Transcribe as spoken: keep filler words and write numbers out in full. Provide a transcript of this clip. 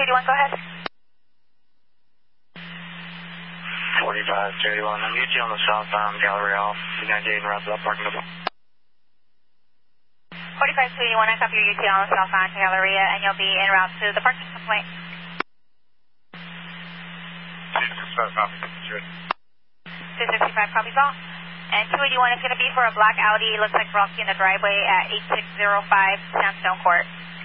eighty-one, go ahead. forty-five, two eighty-one, I'm U T on the southbound Galleria off, two ninety-eight and rounds up, parking the forty-five, two eighty-one, I copy your U T on the southbound Galleria, and you'll be en route to the parking complaint. two sixty-five, copy, two sixty-five, copies all. And two eighty-one is going to be for a black Audi. It looks like Rocky in the driveway at eight six zero five Sandstone Court.